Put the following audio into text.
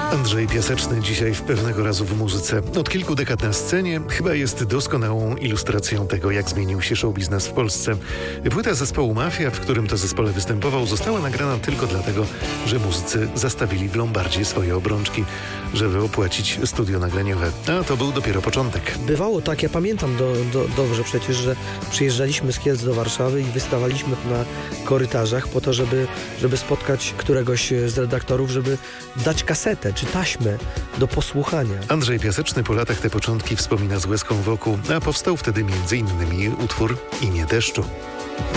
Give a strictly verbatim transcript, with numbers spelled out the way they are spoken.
Andrzej Piaseczny dzisiaj w Pewnego razu w muzyce. Od kilku dekad na scenie chyba jest doskonałą ilustracją tego, jak zmienił się showbiznes w Polsce. Płyta zespołu Mafia, w którym to zespole występował, została nagrana tylko dlatego, że muzycy zastawili w Lombardzie swoje obrączki, żeby opłacić studio nagraniowe. A to był dopiero początek. Bywało tak, ja pamiętam do, do, dobrze przecież, że przyjeżdżaliśmy z Kielc do Warszawy i wystawaliśmy na korytarzach po to, żeby, żeby spotkać któregoś z redaktorów, żeby dać kasetę czy taśmę do posłuchania. Andrzej Piaseczny po latach te początki wspomina z łezką wokół, a powstał wtedy między innymi utwór Imię deszczu.